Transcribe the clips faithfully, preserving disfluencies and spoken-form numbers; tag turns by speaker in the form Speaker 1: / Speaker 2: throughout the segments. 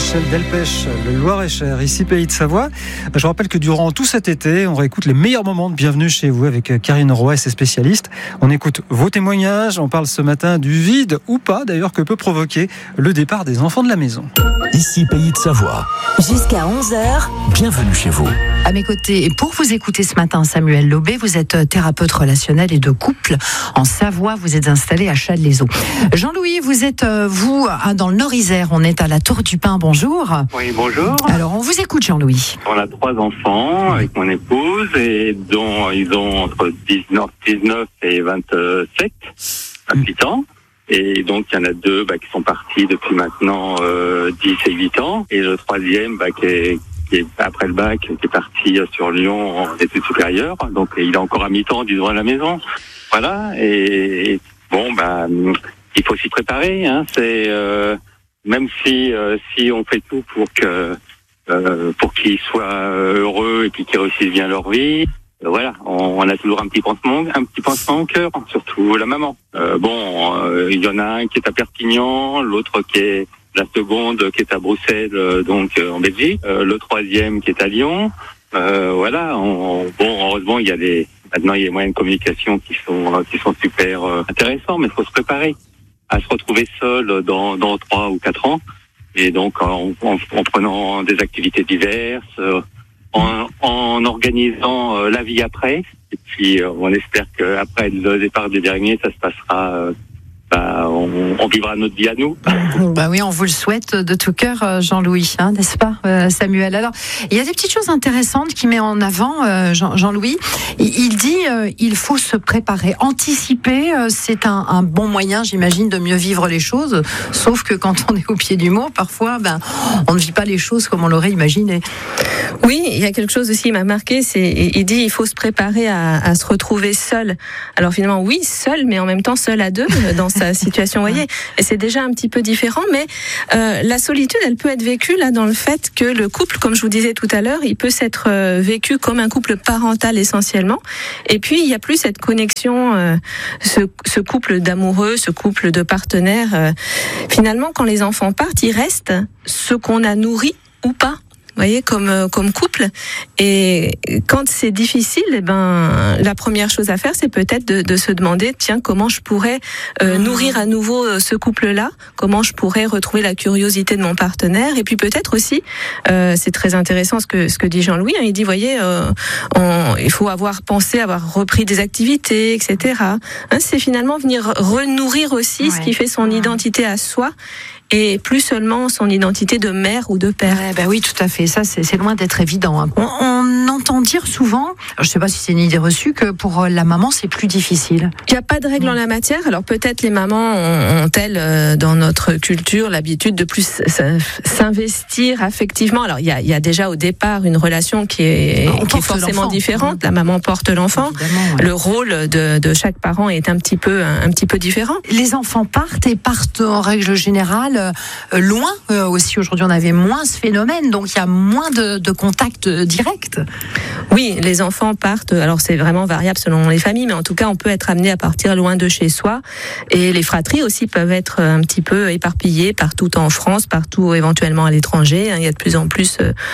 Speaker 1: Rachel Delpech, le Loir-et-Cher, ici Pays de Savoie. Je rappelle que durant tout cet été, on réécoute les meilleurs moments de Bienvenue chez vous avec Karine Roy et ses spécialistes. On écoute vos témoignages, on parle ce matin du vide ou pas d'ailleurs que peut provoquer le départ des enfants de la maison.
Speaker 2: Ici Pays de Savoie.
Speaker 3: Jusqu'à onze heures.
Speaker 2: Bienvenue chez vous.
Speaker 3: À mes côtés, et pour vous écouter ce matin, Samuel Lobé, vous êtes thérapeute relationnel et de couple en Savoie, vous êtes installé à Châles-les-Eaux. Jean-Louis, vous êtes, vous, dans le Nord-Isère, on est à la Tour du Pin, bonjour.
Speaker 4: Oui, bonjour.
Speaker 3: Alors, on vous écoute, Jean-Louis.
Speaker 4: On a trois enfants avec mon épouse et dont ils ont entre dix-neuf et vingt-sept, vingt-huit ans. Et donc, il y en a deux bah, qui sont partis depuis maintenant euh, dix et huit ans. Et le troisième, bah, qui est qui est après le bac, qui est parti sur Lyon en études supérieures. Donc, il est encore à mi-temps, disons, à la maison. Voilà. Et bon, bah, il faut s'y préparer. Hein. C'est euh, même si euh, si on fait tout pour que euh, pour qu'ils soient heureux et puis qu'ils réussissent bien leur vie. Euh, voilà, on, on a toujours un petit pansement, un petit pansement au cœur, surtout la maman. Euh, bon, euh, il y en a un qui est à Perpignan, l'autre qui est la seconde qui est à Bruxelles, euh, donc euh, en Belgique, euh, le troisième qui est à Lyon. Euh, voilà, on, bon, heureusement il y a des maintenant il y a des moyens de communication qui sont euh, qui sont super euh, intéressants, mais il faut se préparer à se retrouver seul dans dans trois ou quatre ans, et donc en, en, en prenant des activités diverses. Euh, En, en organisant euh, la vie après, et puis euh, on espère qu'après le départ des derniers, ça se passera, euh, bah, on, on vivra notre vie à nous.
Speaker 3: Bah oui, on vous le souhaite de tout cœur, Jean-Louis, hein, n'est-ce pas, euh, Samuel? Alors, il y a des petites choses intéressantes qu'il met en avant, euh, Jean, Jean-Louis. Il, il dit, euh, il faut se préparer, anticiper. Euh, c'est un, un bon moyen, j'imagine, de mieux vivre les choses. Sauf que quand on est au pied du mur, parfois, ben, on ne vit pas les choses comme on l'aurait imaginé.
Speaker 5: Oui, il y a quelque chose aussi qui m'a marqué, c'est il dit il faut se préparer à, à se retrouver seul. Alors finalement oui, seul, mais en même temps seul à deux dans sa situation, vous voyez. Et c'est déjà un petit peu différent, mais euh, la solitude, elle peut être vécue là dans le fait que le couple, comme je vous disais tout à l'heure, il peut s'être euh, vécu comme un couple parental essentiellement. Et puis il y a plus cette connexion, euh, ce, ce couple d'amoureux, ce couple de partenaires. Euh, finalement, quand les enfants partent, il reste ce qu'on a nourri ou pas. Vous voyez, comme comme couple. Et quand c'est difficile, eh ben la première chose à faire, c'est peut-être de, de se demander, tiens, comment je pourrais euh, nourrir à nouveau euh, ce couple-là, comment je pourrais retrouver la curiosité de mon partenaire, et puis peut-être aussi, euh, c'est très intéressant ce que ce que dit Jean-Louis. Hein, il dit, voyez, euh, on, il faut avoir pensé, avoir repris des activités, et cetera. Hein, c'est finalement venir renourrir aussi ouais. ce qui fait son identité à soi. Et plus seulement son identité de mère ou de père.
Speaker 3: Ouais, bah oui, tout à fait. Ça, c'est, c'est loin d'être évident. On, on entend dire souvent, je ne sais pas si c'est une idée reçue, que pour la maman, c'est plus difficile.
Speaker 5: Il n'y a pas de règle en la matière. Alors peut-être les mamans ont, ont-elles, dans notre culture, l'habitude de plus s'investir affectivement. Alors il y a, il y a déjà au départ une relation qui est, qui est forcément différente. La maman porte l'enfant. Ouais. Le rôle de, de chaque parent est un petit peu, un, un petit peu différent.
Speaker 3: Les enfants partent et partent en règle générale Euh, loin euh, aussi. Aujourd'hui, on avait moins ce phénomène, donc il y a moins de, de contact direct.
Speaker 5: Oui, les enfants partent. Alors c'est vraiment variable selon les familles, mais en tout cas, on peut être amené à partir loin de chez soi. Et les fratries aussi peuvent être un petit peu éparpillées partout en France, partout éventuellement à l'étranger. Il y a de plus en plus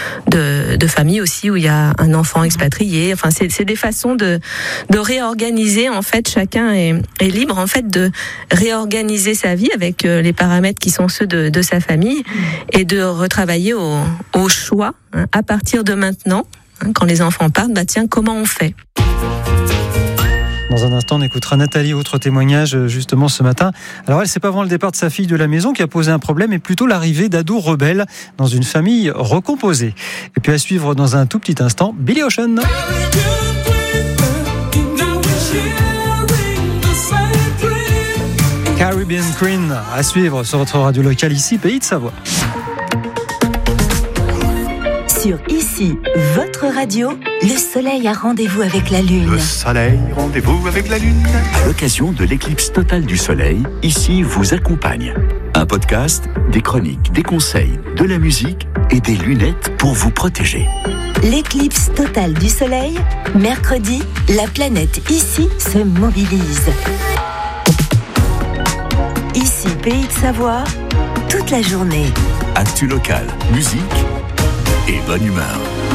Speaker 5: de, de familles aussi où il y a un enfant expatrié. Enfin, c'est, c'est des façons de, de réorganiser. En fait, chacun est, est libre en fait de réorganiser sa vie avec les paramètres qui sont ceux de, de sa famille, et de retravailler au, au choix, hein, à partir de maintenant, hein, quand les enfants partent, bah tiens, comment on fait ?
Speaker 1: Dans un instant, on écoutera Nathalie, autre témoignage justement ce matin. Alors elle, c'est pas vraiment le départ de sa fille de la maison qui a posé un problème, mais plutôt l'arrivée d'ados rebelles dans une famille recomposée. Et puis à suivre dans un tout petit instant, Billy Ocean. Caribbean Queen à suivre sur votre radio locale ici, Pays de Savoie.
Speaker 3: Sur Ici, votre radio, le soleil a rendez-vous avec la lune.
Speaker 2: Le soleil, rendez-vous avec la lune. À l'occasion de l'éclipse totale du soleil, Ici vous accompagne. Un podcast, des chroniques, des conseils, de la musique et des lunettes pour vous protéger.
Speaker 6: L'éclipse totale du soleil, mercredi, la planète Ici se mobilise. Ici, Pays de Savoie, toute la journée.
Speaker 2: Actu locale, musique et bonne humeur.